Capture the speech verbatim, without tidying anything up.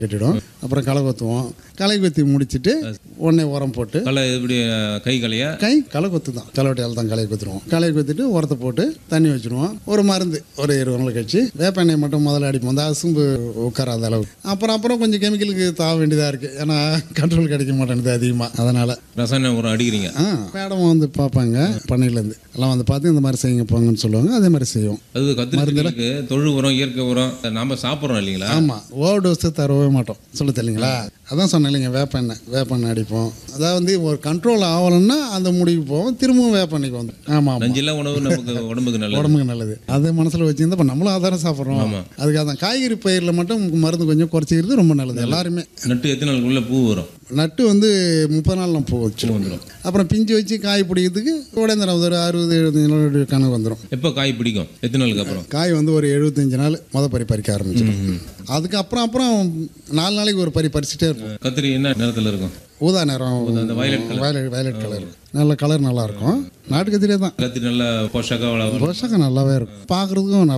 கட்டிடும். அப்புறம் களை கொத்துவோம். களை கொத்தி முடிச்சுட்டு உடனே உரம் போட்டு களை எப்படி கை களையா கை களை கொத்து தான் களைவட்டையால் தான் களை கொத்துருவோம். களை கொத்திட்டு உரத்தை போட்டு தண்ணி வச்சுருவோம். ஒரு மருந்து ஒரு இருபது நாள் கழிச்சு வேப்பெண்ணெய் மட்டும் முதல்ல அடிப்போம். அந்த அசும்பு உட்காராத அளவுக்கு. அப்புறம் அப்புறம் கொஞ்சம் கெமிக்கலுக்கு தாவ வேண்டியதாக இருக்குது. ஏன்னா கண்ட்ரோல் கிடைக்க மாட்டேங்குது அதிகமாக. அதனால் ரசாயன உரம் அடிக்கிறீங்க? ஆ மேடம் வந்து பார்ப்பாங்க பண்ணையிலேருந்து எல்லாம் வந்து பார்த்து இந்த மாதிரி செய்யுங்க போங்கன்னு சொல்லுவாங்க. அதே மாதிரி செய்வோம். அது கத்திரிக்கு தொழு உரம் இயற்கை உரம் நாம் சாப்பிட்றோம் இல்லைங்களா? ஆமாம், ஓவர் டோஸ் தரவே மாட்டோம். சொல்ல தெரியலீங்களா? அதான் சொன்னேன் இல்லைங்க, வேப்பெண்ணெய் வேப்பெண்ணெய் அடிப்போம். அதாவது வந்து ஒரு கண்ட்ரோல் ஆகலைன்னா அந்த முடிவு போவோம், திரும்பவும் வேப்பெண்ணெய்க்கு வந்து. ஆமாம், நஞ்சில்லா உணவு நமக்கு உடம்புக்கு நல்லது. உடம்புக்கு நல்லது. அதை மனசில் வச்சுருந்தா இப்போ நம்மளும் ஆதாரம் சாப்பிட்றோம். அதுக்காக தான் காய்கறி பயிரில் மட்டும் மருந்து கொஞ்சம் குறைச்சிக்கிறது ரொம்ப நல்லது. எல்லாருமே நட்டு எத்தனை நாளுக்குள்ள பூ வரும்? நட்டு வந்து முப்பது நாள் நம்ம பூ வச்சு வந்துடும். அப்புறம் பிஞ்சு வச்சு காய் பிடிக்கிறதுக்கு உடனே ஒரு அறுபது எழுபத்தஞ்சு நாள் கணக்கு வந்துடும். எப்போ காய் பிடிக்கும்? எத்தனை நாளுக்கு அப்புறம்? காய் வந்து ஒரு எழுபத்தஞ்சு நாள் முத பறி பறிக்க ஆரம்பிச்சிடும். அதுக்கப்புறம் அப்புறம் நாலு நாளைக்கு ஒரு பறி பறிச்சுட்டே இருக்கும். கத்திரி என்ன நிறத்தில் இருக்கும்? ஊதா நிறம், வயலட் வயலட் வயலட் கலர். நல்ல கலர் நல்லா இருக்கும். நாட்டு கத்திரியே தான். கத்திரி நல்லா போஷாக்காக போஷாக்கம் நல்லாவே இருக்கும். பார்க்குறதுக்கும் நல்லா